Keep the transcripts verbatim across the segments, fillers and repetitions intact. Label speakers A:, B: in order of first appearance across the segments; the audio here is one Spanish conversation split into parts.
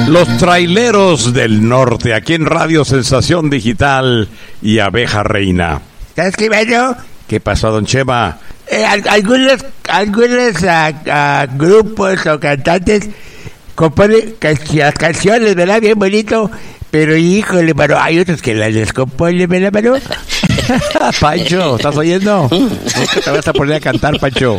A: Los Traileros del Norte, aquí en Radio Sensación Digital y Abeja Reina.
B: ¿Sabes qué, Mario?
A: ¿Qué pasó, don Chema?
B: Eh, algunos algunos uh, uh, grupos o cantantes componen can- las canciones, ¿verdad? Bien bonito. Pero, híjole, mano, hay otros que las descomponen, ¿verdad, mano?
A: Pancho, ¿estás oyendo? ¿Qué te vas a poner a cantar, Pancho?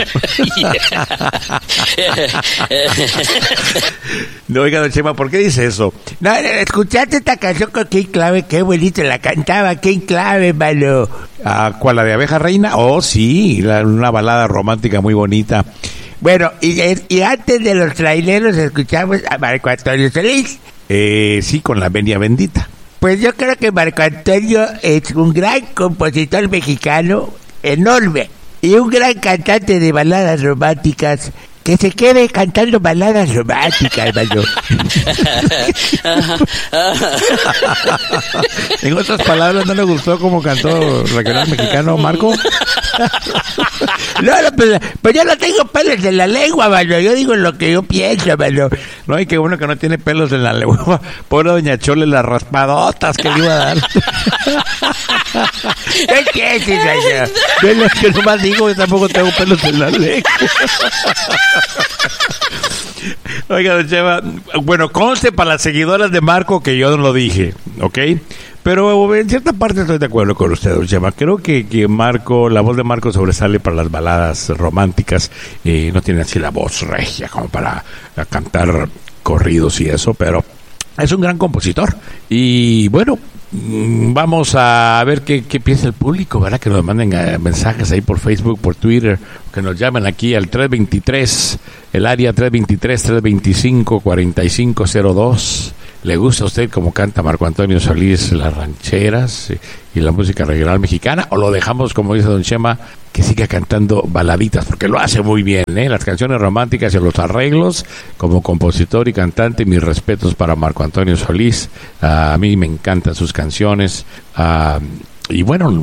A: No, oiga, don Chema, ¿por qué dice eso?
B: No, escuchaste esta canción con King Clave, qué bonito la cantaba King Clave, mano.
A: Ah, ¿cuál, la de Abeja Reina? Oh, sí, la, una balada romántica muy bonita.
B: Bueno, y, y antes de los traileros escuchamos a Marco Antonio Solís.
A: Eh, sí, con la venia bendita.
B: Pues yo creo que Marco Antonio es un gran compositor mexicano, enorme, y un gran cantante de baladas románticas. Que se quede cantando baladas románticas, hermano.
A: En otras palabras, ¿no le gustó cómo cantó regional mexicano, Marco?
B: No, no, pues, pues yo no tengo pelos en la lengua, mano. Yo digo lo que yo pienso, mano.
A: No, y qué bueno que no tiene pelos en la lengua. Pobre doña Chole, las raspadotas que le iba a dar.
B: ¿Qué quieres, señor?
A: Yo es lo que nomás digo, que tampoco tengo pelos en la lengua. Oiga, don Chema, bueno, conste para las seguidoras de Marco que yo no lo dije, ¿ok? Pero en cierta parte estoy de acuerdo con usted, don Chema. Creo que, que Marco, la voz de Marco sobresale para las baladas románticas. Eh, no tiene así la voz regia como para cantar corridos y eso, pero es un gran compositor. Y bueno, vamos a ver qué, qué piensa el público, ¿verdad? Que nos manden uh, mensajes ahí por Facebook, por Twitter, que nos llamen aquí al tres veintitrés, el área tres veintitrés, tres veinticinco, cuarenta y cinco cero dos. ¿Le gusta a usted cómo canta Marco Antonio Solís las rancheras y, y la música regional mexicana? ¿O lo dejamos, como dice don Chema, que siga cantando baladitas? Porque lo hace muy bien, ¿eh? Las canciones románticas y los arreglos, como compositor y cantante, mis respetos para Marco Antonio Solís. Uh, a mí me encantan sus canciones. Uh, Y bueno,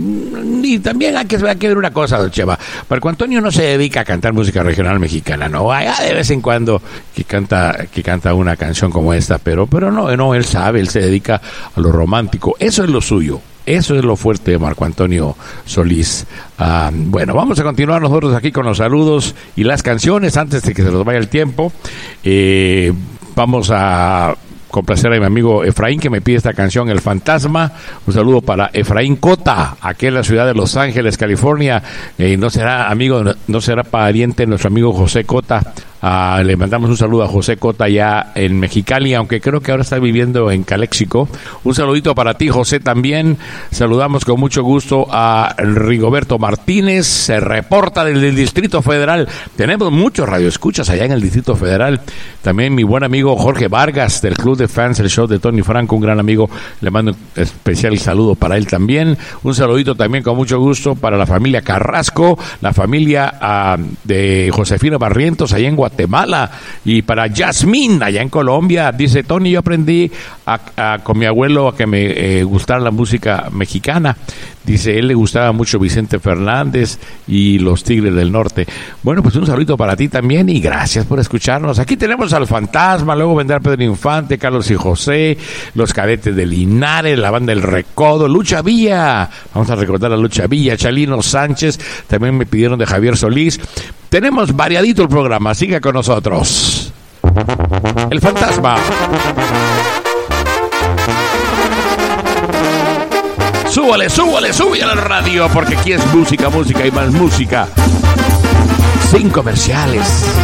A: y también hay que, hay que ver una cosa, don Chema. Marco Antonio no se dedica a cantar música regional mexicana, no. Hay de vez en cuando que canta que canta una canción como esta, pero pero no, no, él sabe, él se dedica a lo romántico. Eso es lo suyo. Eso es lo fuerte de Marco Antonio Solís. Uh, bueno, vamos a continuar nosotros aquí con los saludos y las canciones antes de que se nos vaya el tiempo. Eh, vamos a complacer a mi amigo Efraín, que me pide esta canción, El Fantasma. Un saludo para Efraín Cota, aquí en la ciudad de Los Ángeles, California. Eh, no será amigo, no será pariente de nuestro amigo José Cota. Uh, le mandamos un saludo a José Cota ya en Mexicali, aunque creo que ahora está viviendo en Caléxico. Un saludito para ti, José, también. Saludamos con mucho gusto a Rigoberto Martínez, se reporta desde el Distrito Federal. Tenemos muchos radioescuchas allá en el Distrito Federal. También mi buen amigo Jorge Vargas, del Club de Fans, el show de Tony Franco, un gran amigo. Le mando un especial saludo para él también. Un saludito también con mucho gusto para la familia Carrasco, la familia uh, de Josefina Barrientos, allá en Guadalajara, Guatemala, y para Yasmín allá en Colombia. Dice: Tony, yo aprendí a, a, con mi abuelo a que me eh, gustara la música mexicana. Dice, él le gustaba mucho Vicente Fernández y los Tigres del Norte. Bueno, pues un saludito para ti también y gracias por escucharnos. Aquí tenemos al Fantasma, luego vendrá Pedro Infante, Carlos y José, los Cadetes de Linares, la banda El Recodo, Lucha Villa. Vamos a recordar a Lucha Villa, Chalino Sánchez, también me pidieron de Javier Solís. Tenemos variadito el programa, siga con nosotros. El Fantasma. Súbale, súbale, súbale a la radio, porque aquí es música, música y más música. Sin comerciales.